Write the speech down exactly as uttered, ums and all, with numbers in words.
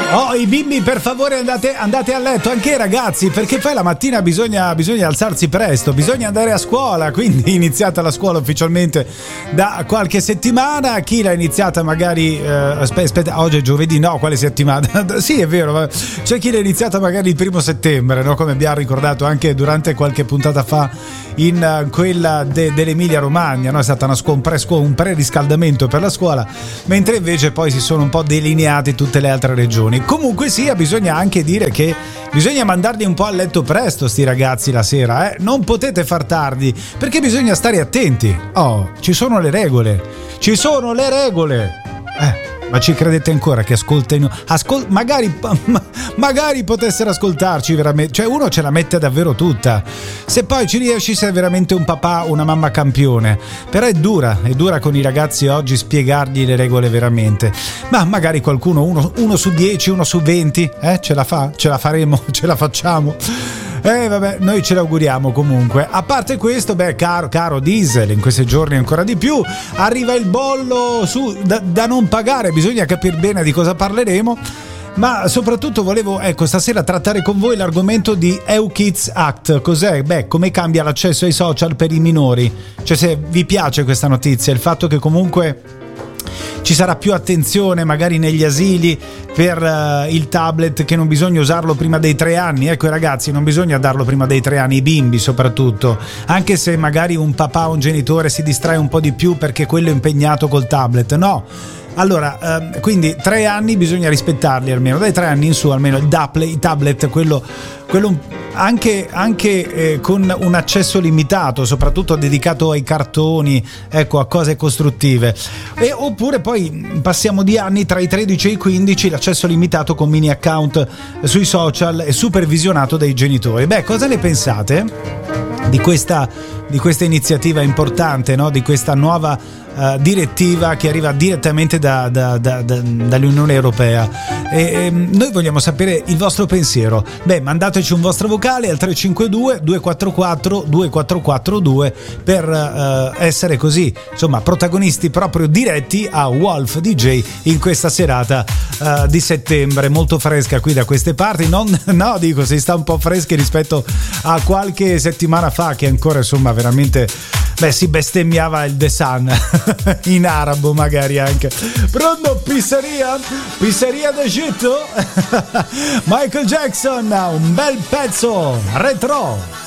Oh, i bimbi, per favore andate, andate a letto, anche i ragazzi, perché poi la mattina bisogna, bisogna alzarsi presto, bisogna andare a scuola, quindi è iniziata la scuola ufficialmente da qualche settimana. Chi l'ha iniziata magari, eh, aspetta, aspetta, oggi è giovedì, no, quale settimana? Sì, è vero, c'è chi l'ha iniziata magari il primo settembre, no? Come abbiamo ricordato anche durante qualche puntata fa in quella de, dell'Emilia Romagna, no? È stata una scu- un, pre- un pre-riscaldamento per la scuola, mentre invece poi si sono un po' delineate tutte le altre regioni. Comunque sia, bisogna anche dire che bisogna mandarli un po' a letto presto sti ragazzi la sera, eh? Non potete far tardi, perché bisogna stare attenti. Oh, ci sono le regole, ci sono le regole. Eh, ma ci credete ancora che ascoltino? Ascol- magari, magari potessero ascoltarci veramente, cioè uno ce la mette davvero tutta. Se poi ci riesci sei veramente un papà, una mamma campione. Però è dura, è dura con i ragazzi oggi spiegargli le regole veramente. Ma magari qualcuno, uno, uno su dieci, uno su venti, eh, ce la fa? Ce la faremo? Ce la facciamo? Eh vabbè, noi ce l'auguriamo comunque. A parte questo, beh, caro, caro diesel, in questi giorni ancora di più, arriva il bollo su, da, da non pagare, bisogna capire bene di cosa parleremo. Ma soprattutto volevo, ecco, stasera trattare con voi l'argomento di E U Kids Act. Cos'è? Beh, come cambia l'accesso ai social per i minori? Cioè, se vi piace questa notizia, il fatto che comunque ci sarà più attenzione magari negli asili per uh, il tablet, che non bisogna usarlo prima dei tre anni. Ecco, i ragazzi, non bisogna darlo prima dei tre anni, i bimbi soprattutto, anche se magari un papà o un genitore si distrae un po' di più perché quello è impegnato col tablet. No, allora, eh, quindi tre anni bisogna rispettarli almeno, dai tre anni in su almeno il tablet, il tablet quello, quello anche, anche eh, con un accesso limitato, soprattutto dedicato ai cartoni, ecco, a cose costruttive. E, oppure poi passiamo di anni tra i tredici e i quindici, l'accesso limitato con mini account sui social e supervisionato dai genitori. Beh, cosa ne pensate di questa, di questa iniziativa importante, no? Di questa nuova Uh, direttiva che arriva direttamente da, da, da, da, dall'Unione Europea, e, e noi vogliamo sapere il vostro pensiero. Beh, mandateci un vostro vocale al tre cinque due due quattro quattro due quattro quattro due per uh, essere così, insomma, protagonisti proprio diretti a Wolf D J in questa serata uh, di settembre, molto fresca qui da queste parti. Non, no, dico, si sta un po' freschi rispetto a qualche settimana fa, che ancora, insomma, veramente, beh, si bestemmiava il The Sun in arabo magari anche. Pronto, pizzeria? Pizzeria d'Egitto? Michael Jackson, un bel pezzo retro.